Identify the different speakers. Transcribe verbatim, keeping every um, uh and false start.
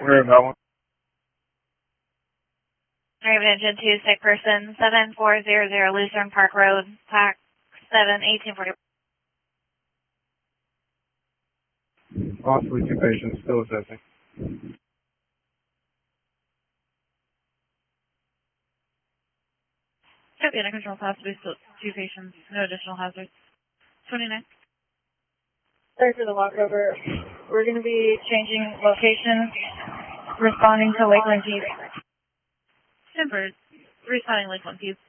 Speaker 1: We're in that one.
Speaker 2: Drive engine two, sick person, seven four zero zero Lucerne Park Road, Pack seven, eighteen forty.
Speaker 1: Possibly two patients, still assessing.
Speaker 2: Copy, under control, possibly still two patients, no additional hazards. twenty-nine. Sorry for the walkover. We're going to be changing location, responding to Lakeland Keys. Tempered, responding Lakeland Keys.